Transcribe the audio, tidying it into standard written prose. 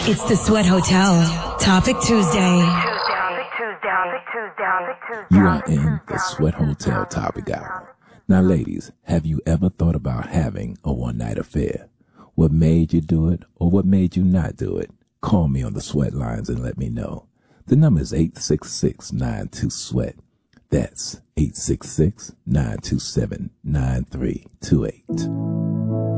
It's the Sweat Hotel. Topic Tuesday. You are in the Sweat Hotel Topic Hour. Now, ladies, have you ever thought about having a one-night affair? What made you do it or what made you not do it? Call me on the Sweat lines and let me know. The number is 866-92-SWEAT. That's 866-927-9328.